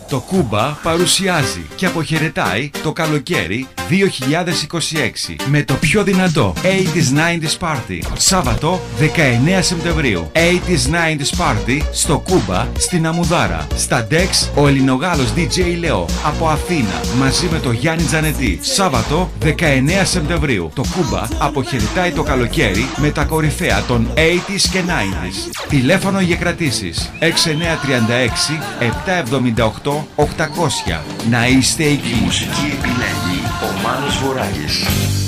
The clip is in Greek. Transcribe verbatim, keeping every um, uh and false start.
Το Κούμπα παρουσιάζει και αποχαιρετάει το καλοκαίρι δύο χιλιάδες είκοσι έξι με το πιο δυνατό ογδόντα ενενήντα Party. Σάββατο δεκαεννέα Σεπτεμβρίου. ογδόντα ενενήντα Party στο Κούμπα στην Αμουδάρα. Στα Ντεξ ο Ελληνογάλος ντι τζέι Λεό από Αθήνα μαζί με το Γιάννη Τζανετή. Σάββατο δεκαεννέα Σεπτεμβρίου. Το Κούμπα αποχαιρετάει το καλοκαίρι με τα κορυφαία των ογδόντα και ενενήντα. Τηλέφωνο για κρατήσεις έξι εννιά τρία έξι επτά εβδομήντα οκτώ οκτακόσια. Να είστε εκεί. Η μουσική επιλέγει ο Μάνος Βορράκης.